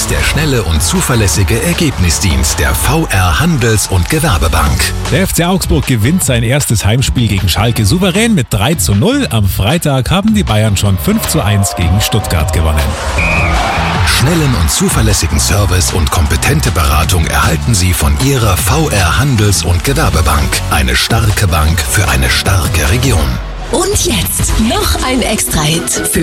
ist der schnelle und zuverlässige Ergebnisdienst der VR Handels- und Gewerbebank. Der FC Augsburg gewinnt sein erstes Heimspiel gegen Schalke souverän mit 3:0. Am Freitag haben die Bayern schon 5:1 gegen Stuttgart gewonnen. Schnellen und zuverlässigen Service und kompetente Beratung erhalten Sie von Ihrer VR Handels- und Gewerbebank. Eine starke Bank für eine starke Region. Und jetzt noch ein Extra-Hit für